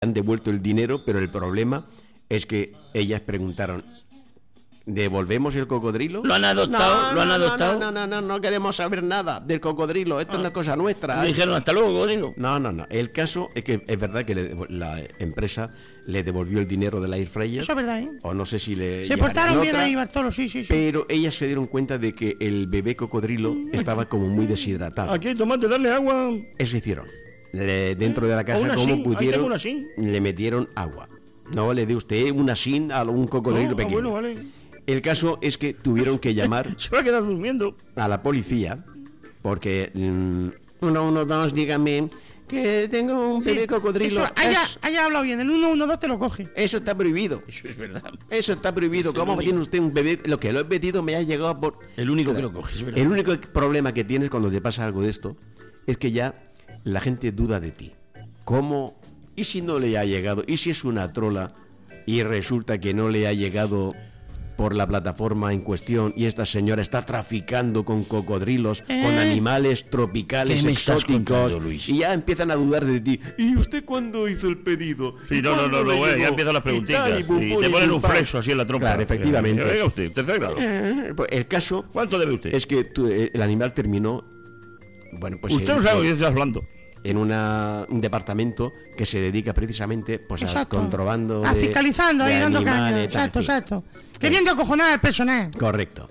han devuelto el dinero, pero el problema es que ellas preguntaron: ¿devolvemos el cocodrilo? ¿Lo han adoptado? ¿Lo han adoptado? No queremos saber nada del cocodrilo, esto es una cosa nuestra. Me dijeron, hasta luego, cocodrilo. No. El caso es que es verdad que la empresa le devolvió el dinero del air fryer. Eso es verdad, ¿eh? O no sé si le... Se portaron bien ahí, Bartolo, sí. Pero ellas se dieron cuenta de que el bebé cocodrilo estaba como muy deshidratado. Aquí, tomate, darle agua. Eso hicieron. Dentro de la caja, como pudieron, le metieron agua. No le dé usted una sin a un cocodrilo pequeño. Bueno, vale. El caso es que tuvieron que llamar se va a quedar durmiendo a la policía porque 112, dígame que tengo un bebé cocodrilo. Haya hablado bien, el 112 te lo coge. Eso está prohibido. Eso es verdad. Eso está prohibido. ¿Cómo tiene usted un bebé? Lo que lo he pedido me ha llegado por... El único que lo coge, es verdad. El único problema que tienes cuando te pasa algo de esto es que ya la gente duda de ti. ¿Cómo? ¿Y si no le ha llegado? ¿Y si es una trola y resulta que no le ha llegado por la plataforma en cuestión y esta señora está traficando con cocodrilos, con animales tropicales exóticos, y ya empiezan a dudar de ti? ¿Y usted cuándo hizo el pedido? Sí, no, bueno, ya empiezan las preguntitas y te ponen un fleso así en la trompa. Claro, efectivamente. Venga usted, tercer grado. Pues el caso... ¿Cuánto debe usted? Es que el animal terminó... Bueno, pues... Usted no sabe lo que está hablando. En un departamento que se dedica precisamente pues al contrabando a fiscalizando, ahí dando caña. Exacto. Queriendo acojonar al personal. Correcto.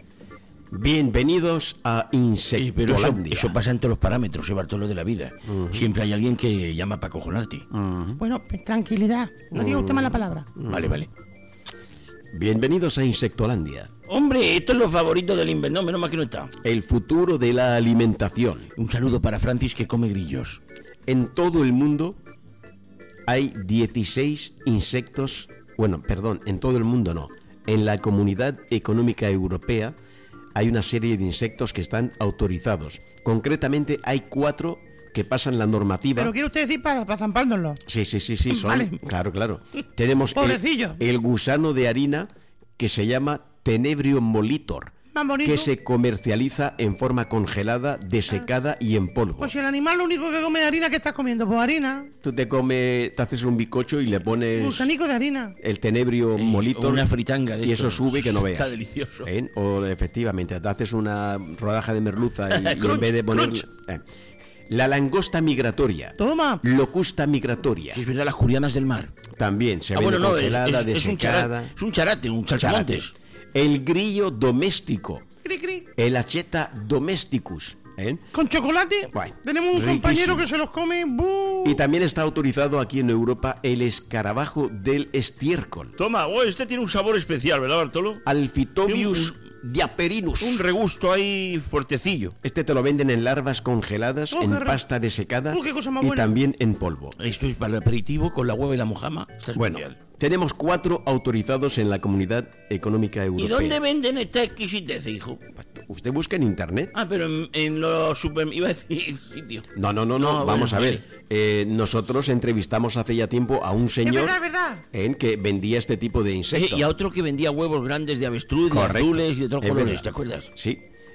Bienvenidos a Insectolandia. Eso pasa en todos los parámetros, Bartolo, de la vida. Siempre hay alguien que llama para acojonarte. Bueno, pues, tranquilidad. No diga usted mala palabra. Vale. Bienvenidos a Insectolandia. Hombre, esto es lo favorito del invernadero, menos mal que no está. El futuro de la alimentación. Un saludo para Francis, que come grillos. En todo el mundo hay 16 insectos... Bueno, perdón, en todo el mundo no. En la Comunidad Económica Europea hay una serie de insectos que están autorizados. Concretamente hay 4 que pasan la normativa. ¿Pero quiere usted decir para zampárnoslo? Sí, son... Vale. Claro. Tenemos el gusano de harina que se llama Tenebrio molitor, que se comercializa en forma congelada, desecada y en polvo. Pues si el animal lo único que come es harina, ¿qué estás comiendo? Pues harina. Tú te haces un bizcocho y le pones... Gusanico de harina. El Tenebrio molitor. Una fritanga de y eso sube que no veas. Está delicioso. O efectivamente, te haces una rodaja de merluza y en vez de poner... La langosta migratoria. Toma. Locusta migratoria. Sí, es verdad, las curianas del mar. También se vende congelada, desecada. Es un charate, un saltamontes. El grillo doméstico. Cri. El acheta domesticus. ¿Con chocolate? Bueno, tenemos un compañero que se los come. Y también está autorizado aquí en Europa el escarabajo del estiércol. Toma, este tiene un sabor especial, ¿verdad, Bartolo? Alphitobius diaperinus. Un regusto ahí fuertecillo. Este te lo venden en larvas congeladas, en pasta desecada qué cosa más y buena. también en polvo. Esto es para el aperitivo con la hueva y la mojama. Bueno, tenemos 4 autorizados en la Comunidad Económica Europea. ¿Y dónde venden esta exquisitez, hijo? Usted busca en internet. Pero en los iba a decir sitio. No, vamos a ver. Nosotros entrevistamos hace ya tiempo a un señor que vendía este tipo de insectos. Y a otro que vendía huevos grandes de avestruz, de azules y de otros colores, ¿te acuerdas? Sí.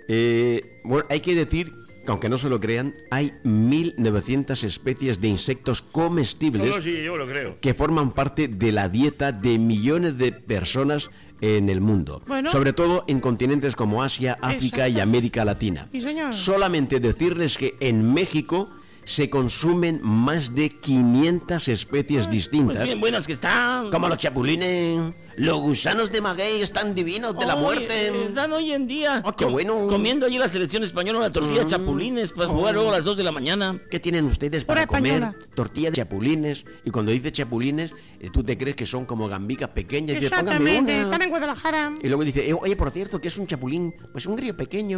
Bueno, hay que decir que, aunque no se lo crean, hay 1.900 especies de insectos comestibles sí, yo lo creo, que forman parte de la dieta de millones de personas en el mundo, sobre todo en continentes como Asia, África y América Latina. Sí, señor. Solamente decirles que en México se consumen más de 500 especies distintas. Pues bien buenas que están. Como los chapulines, los gusanos de maguey están divinos de la muerte. Están hoy en día. ¡Qué bueno! Comiendo allí la selección española una tortilla de chapulines para jugar luego a las 2 de la mañana. ¿Qué tienen ustedes para comer? Tortilla de chapulines. Y cuando dice chapulines, tú te crees que son como gambicas pequeñas. Exactamente, están en Guadalajara. Y luego dice, oye, por cierto, ¿qué es un chapulín? Pues un grillo pequeño.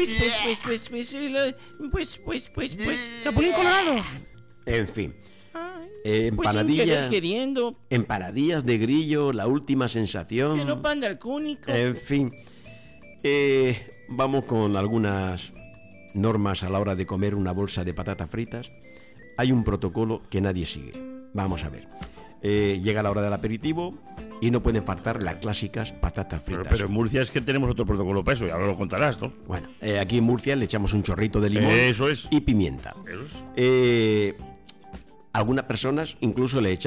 Pues. Chapulín colorado. En fin. Empanadillas de grillo, la última sensación. Que no panda el cúnico. En fin. Vamos con algunas normas a la hora de comer una bolsa de patatas fritas. Hay un protocolo que nadie sigue. Vamos a ver. Llega la hora del aperitivo y no pueden faltar las clásicas patatas fritas. Pero en Murcia es que tenemos otro protocolo para eso, y ahora lo contarás, ¿no? Bueno, aquí en Murcia le echamos un chorrito de limón. Eso es. Y pimienta. Eso es. Algunas personas incluso le echan